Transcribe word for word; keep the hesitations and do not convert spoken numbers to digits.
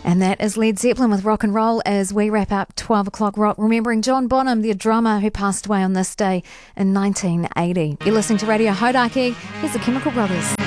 And that is Led Zeppelin with Rock and Roll as we wrap up twelve o'clock Rock, remembering John Bonham, the drummer who passed away on this day in nineteen eighty. You're listening to Radio Hodaki. Here's the Chemical Brothers.